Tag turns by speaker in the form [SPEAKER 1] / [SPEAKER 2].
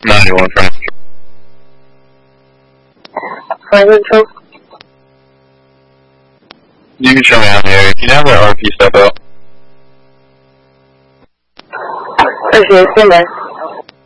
[SPEAKER 1] 91 Frank.
[SPEAKER 2] Franklin Show?
[SPEAKER 1] You can show me out in the area. Can you have that RP step out?
[SPEAKER 2] Okay, stand there.